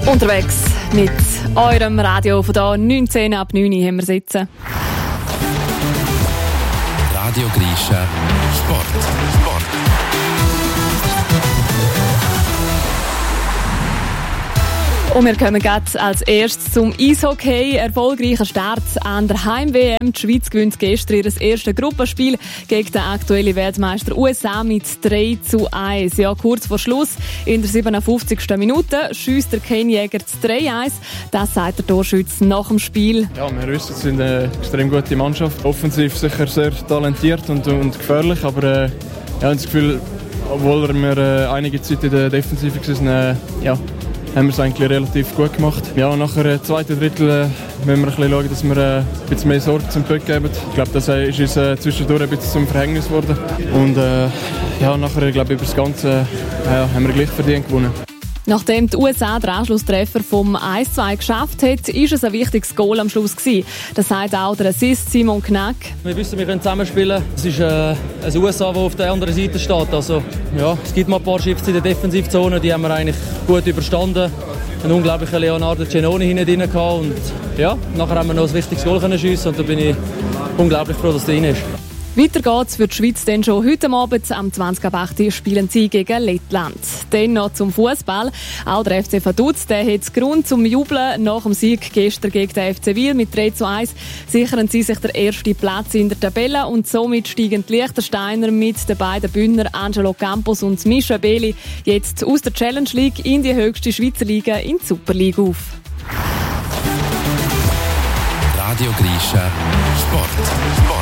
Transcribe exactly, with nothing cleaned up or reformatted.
Unterwegs mit eurem Radio von da neunzehn ab neun haben wir sitzen. Radio Grischa Sport. Sport. Und wir kommen jetzt als erstes zum Eishockey. Erfolgreicher Start an der Heim-W M. Die Schweiz gewinnt gestern ihr erstes Gruppenspiel gegen den aktuellen Weltmeister U S A mit drei zu eins. Ja, kurz vor Schluss, in der siebenundfünfzigsten Minute, schiesst der Kane-Jäger das drei eins. Das sagt der Torschütze nach dem Spiel. Ja, wir wissen, wir sind eine extrem gute Mannschaft. Offensiv sicher sehr talentiert und, und gefährlich, aber äh, ich habe das Gefühl, obwohl wir äh, einige Zeit in der Defensive waren, äh, ja, haben wir es eigentlich relativ gut gemacht. Ja, nachher äh, zweite Drittel äh, müssen wir ein bisschen schauen, dass wir äh, ein bisschen mehr Sorge zum Puck geben. Ich glaube, das äh, ist uns äh, zwischendurch ein bisschen zum Verhängnis geworden. Und äh, ja, nachher, glaube ich, über das Ganze äh, haben wir gleich verdient gewonnen. Nachdem die U S A den Anschlusstreffer vom eins zu zwei geschafft hat, ist es ein wichtiges Goal am Schluss gewesen. Das sagt auch der Assist Simon Knack. Wir wissen, wir können zusammenspielen. Es ist äh, ein U S A, das auf der anderen Seite steht. Also, ja, es gibt mal ein paar Shifts in der Defensivzone, die haben wir eigentlich gut überstanden. Einen unglaublichen Leonardo Cenoni hinten drin gehabt. Und ja, nachher haben wir noch ein wichtiges Goal können schiessen und da bin ich unglaublich froh, dass der drin ist. Weiter geht's für die Schweiz dann schon heute Abend am zwanzig ab acht spielen sie gegen Lettland. Dann noch zum Fußball. Auch der F C Vaduz, der hat Grund zum Jubeln. Nach dem Sieg gestern gegen den F C Wil mit drei zu eins sichern sie sich den ersten Platz in der Tabelle und somit steigen die Liechtensteiner mit den beiden Bündner Angelo Campos und Mischa Beli jetzt aus der Challenge League in die höchste Schweizer Liga in die Super League auf. Radio Grischa Sport. Sport.